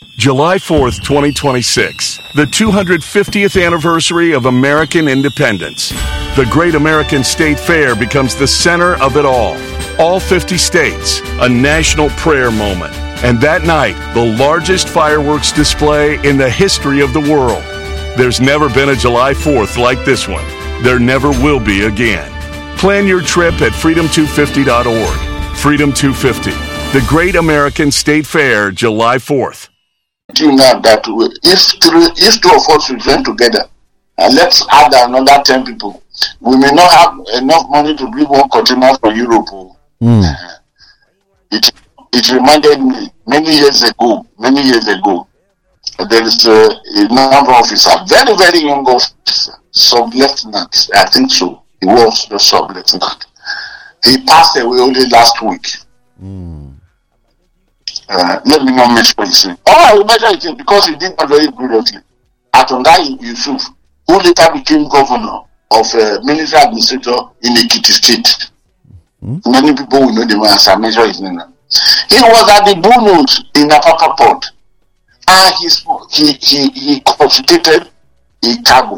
July 4th, 2026, the 250th anniversary of American independence. The Great American State Fair becomes the center of it all. All 50 states, a national prayer moment. And that night, the largest fireworks display in the history of the world. There's never been a July 4th like this one. There never will be again. Plan your trip at freedom250.org. Freedom 250, the Great American State Fair, July 4th. Now that if two of us will join together, let's add another 10 people. We may not have enough money to give one container for Europe. It reminded me many years ago, there is a number officer, very, very young officer, sub-lieutenant, I think so. He was the sub-lieutenant. He passed away only last week. Let me not mention his name. I will mention it because he did not very brilliantly. Atondai Yusuf, who later became governor of military administrator in Ekiti State. Many people will know the man as I mention his name now. He was at the Blue Note in Apapa Port, and he constituted a cargo.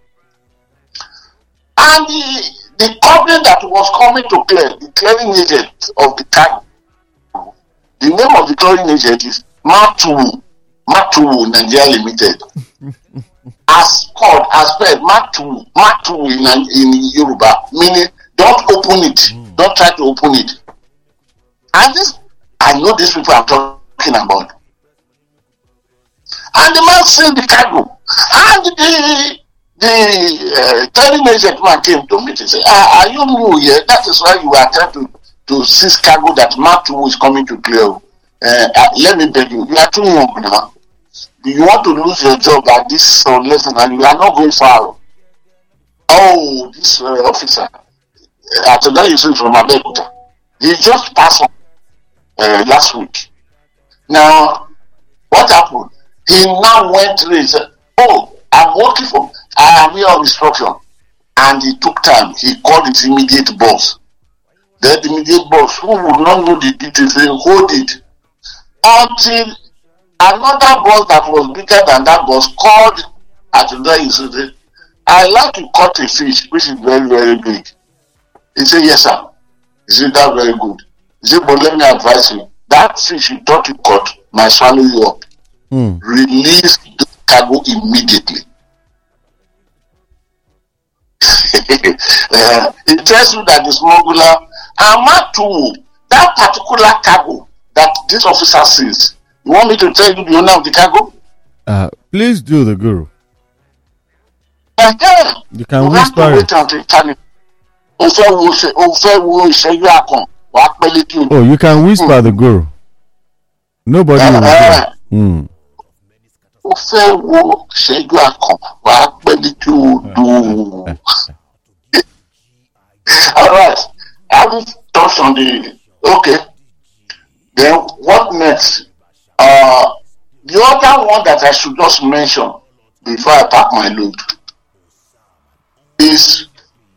And the company that was coming to clear, the clearing agent of the cargo, the name of the clearing agent is Matu Nigeria Limited. as spelled Matu in Yoruba, meaning don't open it, don't try to open it. And this, I know these people I'm talking about. And the man sent the cargo, and the clearing agent man came to me to say, are you new here? That is why you are trying to seize cargo that Matu is coming to clear. Let me beg you, you are too young now. You want to lose your job at this lesson and you are not going far. Oh, this officer, Atondai Yusuf from Abeokuta, he just passed on last week. Now, what happened? He now went to and said, I'm working for, I am here on instruction. And he took time. He called his immediate boss. Then the immediate boss, who would not know the details, they hold it. Until another boss that was bigger than that boss called Atondai Yusuf. I like to cut a fish, which is very, very big. He said, yes, sir. He said, that's very good. He said, but let me advise you. That fish you thought you caught might swallow you up. Release the cargo immediately. It tells you that the smuggler, Amatu, that particular cargo that this officer sees. You want me to tell you the owner of the cargo? Please do, the guru. You can you whisper it. Oh, you can whisper, the guru. Nobody will hear. Alright, I will touch on the okay. Then what next? The other one that I should just mention before I pack my load is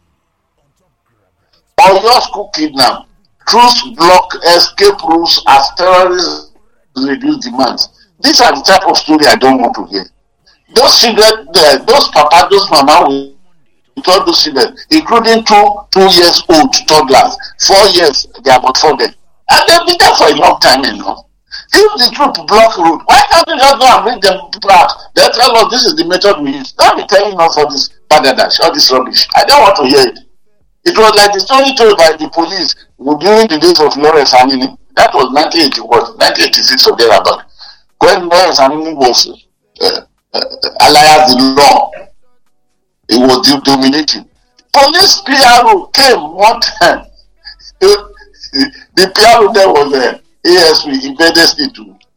Oyo school kidnap. Truth block escape rules as terrorists reduce demands. These are the type of story I don't want to hear. Those children, those papa, those mama with all those children, including two years old toddlers, 4 years, they are about 4 days. And they've been there for a long time, you know. If the troop block road, why can't they just go and bring them people out? They tell us this is the method we use. Don't be telling us all this badadash, all this rubbish. I don't want to hear it. It was like the story told by the police during the days of Lawrence Anini. That was 1986 or thereabout. When Lawrence Anini was alias the law, it was dominating. Police PRO came one time. The PRO there was ASP, Invaded State.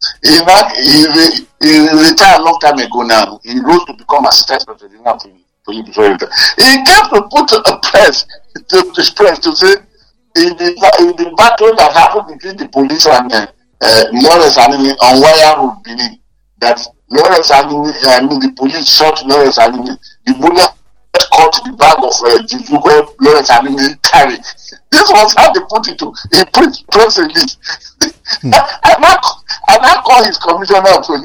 He retired a long time ago now. He rose to become assistant president of the He came to put a press to say in the battle that happened between the police and Lawrence Anini on Wire Road, Benin, that Lawrence Anini, the police shot Lawrence Anini. The bullet caught the bag of Juju where Lawrence Anini carried. This was how they put it to a press release. And I call his commissioner of police.